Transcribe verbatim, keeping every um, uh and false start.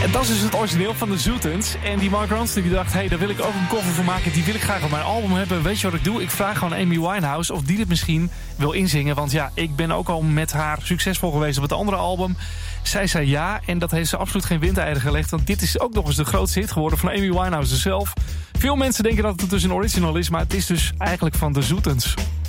En dat is dus het origineel van de Zoetens. En die Mark Ronson die dacht, hé, hey, daar wil ik ook een cover van maken. Die wil ik graag op mijn album hebben. Weet je wat ik doe? Ik vraag gewoon Amy Winehouse of die dit misschien wil inzingen. Want ja, ik ben ook al met haar succesvol geweest op het andere album. Zij zei ja en dat heeft ze absoluut geen windeieren gelegd. Want dit is ook nog eens de grootste hit geworden van Amy Winehouse zelf. Veel mensen denken dat het dus een original is, maar het is dus eigenlijk van de Zoetens.